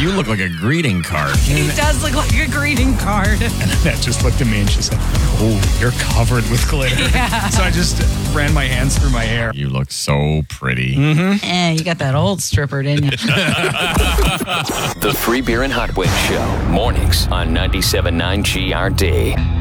You look like a greeting card. He does look like a greeting card. And Annette just looked at me and she said, "Oh, you're covered with glitter." Yeah. So I just ran my hands through my hair. You look so pretty. You got that old stripper, didn't you? The Free Beer and Hot Wings Show, mornings on 97.9 GRD.